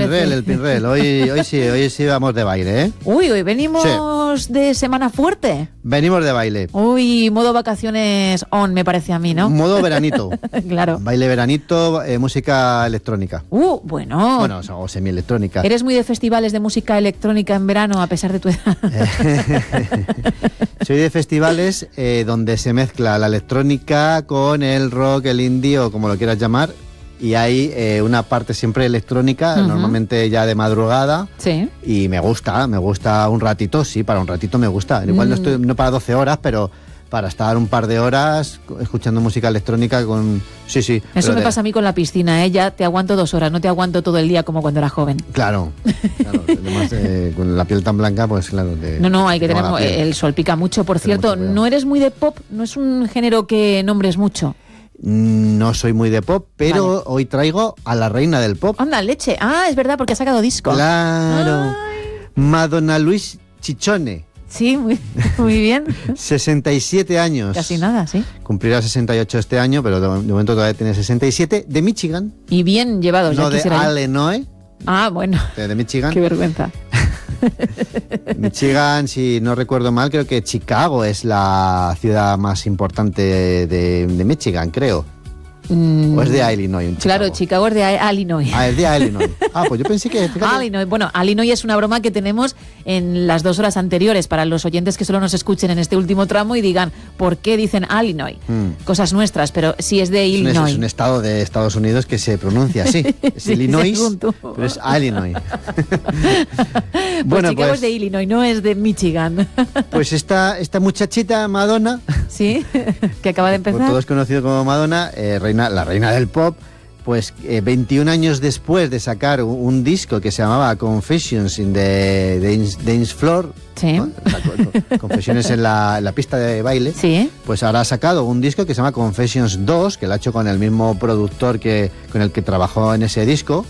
Pinrel. Hoy sí vamos de baile, ¿eh? Uy, hoy venimos de semana fuerte. Venimos de baile. Uy, modo vacaciones on, me parece a mí, ¿no? Modo veranito. Claro. Baile veranito, música electrónica. Bueno. Bueno, o semielectrónica. ¿Eres muy de festivales de música electrónica en verano, a pesar de tu edad? Soy de festivales donde se mezcla la electrónica con el rock, el indie o como lo quieras llamar. Y hay una parte siempre electrónica, normalmente ya de madrugada. Sí. Y me gusta un ratito, sí, para un ratito me gusta. Igual no para 12 horas, pero para estar un par de horas escuchando música electrónica con... Sí. Eso me pasa a mí con la piscina, ¿eh? Ya te aguanto 2 horas, no te aguanto todo el día como cuando era joven. Claro. Además, con la piel tan blanca, pues claro. No, hay que tener... El sol pica mucho. Por cierto, no eres muy de pop, no es un género que nombres mucho. No soy muy de pop, pero vale. Hoy traigo a la reina del pop. Anda, leche. Ah, es verdad, porque ha sacado disco. Claro. Ay. Madonna Luis Chichone. Sí, muy bien. 67 años. Casi nada, sí. Cumplirá 68 este año, pero de momento todavía tiene 67. De Michigan. Y bien llevados. No de Illinois. Ah, bueno. De Michigan. Qué vergüenza. Michigan, si no recuerdo mal, creo que Chicago es la ciudad más importante de Michigan, creo. ¿O es de Illinois? Claro, Chicago es de Illinois. Ah, es de Illinois. Pues yo pensé que... Illinois. Bueno, Illinois es una broma que tenemos en las 2 horas anteriores para los oyentes que solo nos escuchen en este último tramo y digan, ¿por qué dicen Illinois? Cosas nuestras, pero sí es de Illinois. Es un estado de Estados Unidos que se pronuncia así. Es sí, Illinois, pero es Illinois. Bueno, Chicago es de Illinois, no es de Michigan. Pues esta muchachita, Madonna... Sí, que acaba de empezar. Todos conocidos como Madonna, la reina del pop, pues 21 años después de sacar un disco que se llamaba Confessions in the Dance Floor, sí. ¿no? Confesiones en la pista de baile, sí. Pues ahora ha sacado un disco que se llama Confessions 2, que lo ha hecho con el mismo productor con el que trabajó en ese disco,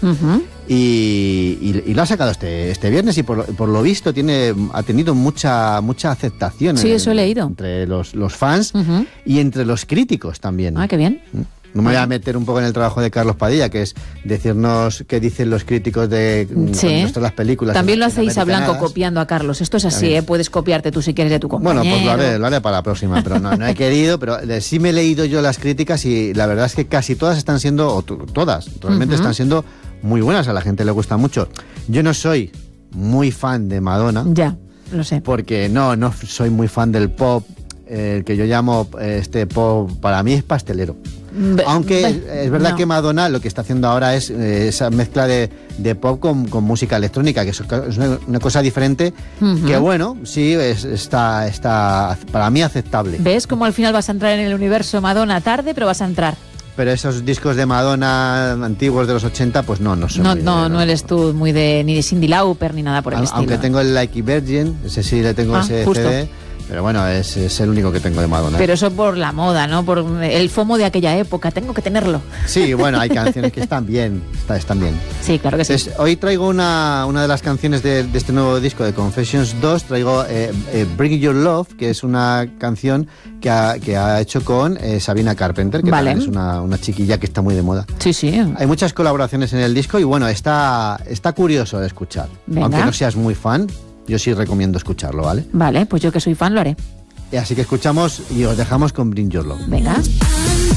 y lo ha sacado este viernes y por lo visto ha tenido mucha aceptación. Sí, eso he leído. Entre los fans y entre los críticos también. Ah, qué bien. No me voy a meter un poco en el trabajo de Carlos Padilla, que es decirnos qué dicen los críticos de las películas. También lo hacéis a Blanco copiando a Carlos. Esto es así, puedes copiarte tú si quieres de tu compañero. Bueno, pues lo haré para la próxima, pero no he querido, pero sí me he leído yo las críticas y la verdad es que casi todas están siendo, o todas, realmente están siendo muy buenas, a la gente le gusta mucho. Yo no soy muy fan de Madonna. Ya, lo sé. Porque no soy muy fan del pop, que yo llamo pop, para mí es pastelero. Aunque es verdad que Madonna lo que está haciendo ahora es esa mezcla de pop con música electrónica, que es una cosa diferente, que bueno, sí, está para mí aceptable. ¿Ves cómo al final vas a entrar en el universo Madonna tarde, pero vas a entrar? Pero esos discos de Madonna antiguos de los 80, pues no son no eres tú muy ni de Cyndi Lauper ni nada por el estilo. Aunque tengo el Like a Virgin, ese sí le tengo ese justo. CD. Pero bueno, es el único que tengo de Madonna. Pero eso por la moda, ¿no? Por el FOMO de aquella época. Tengo que tenerlo. Sí, bueno, hay canciones que están bien. Están bien. Sí, claro que sí. Entonces, hoy traigo una de las canciones de este nuevo disco de Confessions 2. Traigo Bring Your Love, que es una canción que ha hecho con Sabrina Carpenter, que también es una chiquilla que está muy de moda. Sí, sí. Hay muchas colaboraciones en el disco y bueno, está curioso de escuchar. Venga. Aunque no seas muy fan, yo sí recomiendo escucharlo, ¿vale? Vale, pues yo que soy fan lo haré. Así que escuchamos y os dejamos con Bring Your Love. Venga.